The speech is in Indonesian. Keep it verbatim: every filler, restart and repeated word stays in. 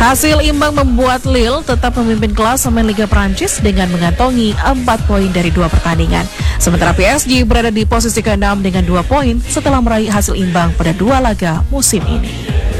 Hasil imbang membuat Lille tetap memimpin klasemen Liga Prancis dengan mengantongi empat poin dari dua pertandingan. Sementara P S G berada di posisi keenam dengan dua poin setelah meraih hasil imbang pada dua laga musim ini.